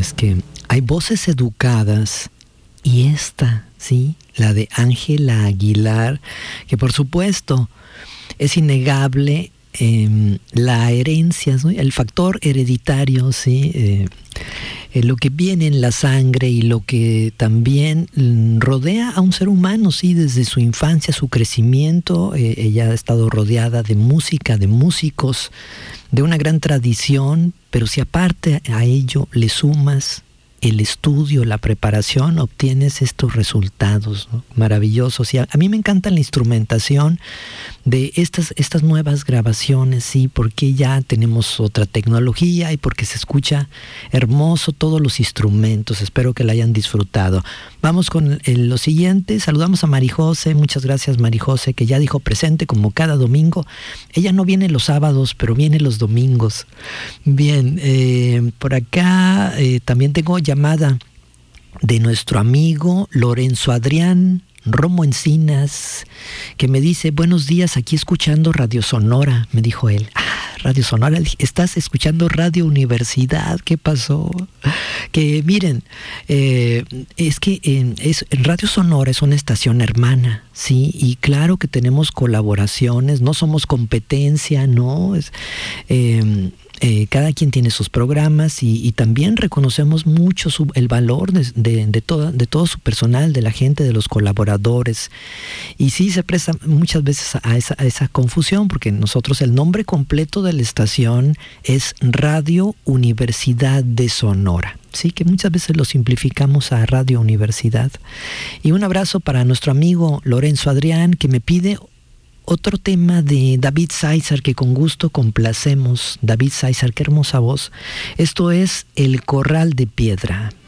es que hay voces educadas y esta, ¿sí? La de Ángela Aguilar, que por supuesto es innegable la herencia, ¿no? El factor hereditario, ¿sí? Lo que viene en la sangre y lo que también rodea a un ser humano, sí, desde su infancia, su crecimiento. Ella ha estado rodeada de música, de músicos, de una gran tradición, pero si aparte a ello le sumas el estudio, la preparación, obtienes estos resultados, ¿no? Maravillosos. Y a mí me encanta la instrumentación de estas nuevas grabaciones, sí, porque ya tenemos otra tecnología y porque se escucha hermoso todos los instrumentos. Espero que la hayan disfrutado. Vamos con lo siguiente. Saludamos a Marijose. Muchas gracias, Marijose, que ya dijo presente como cada domingo. Ella no viene los sábados, pero viene los domingos. Bien, por acá también tengo llamada de nuestro amigo Lorenzo Adrián Romo Encinas, que me dice: buenos días, aquí escuchando Radio Sonora, me dijo él. Radio Sonora, estás escuchando Radio Universidad, ¿qué pasó? Que miren, es que Radio Sonora es una estación hermana, sí, y claro que tenemos colaboraciones, no somos competencia, no, cada quien tiene sus programas y también reconocemos mucho el valor de todo su personal, de la gente, de los colaboradores. Y sí se presta muchas veces a esa confusión, porque nosotros el nombre completo de la estación es Radio Universidad de Sonora. Sí, que muchas veces lo simplificamos a Radio Universidad. Y un abrazo para nuestro amigo Lorenzo Adrián, que me pide otro tema de David César, que con gusto complacemos. David César, qué hermosa voz. Esto es El Corral de Piedra.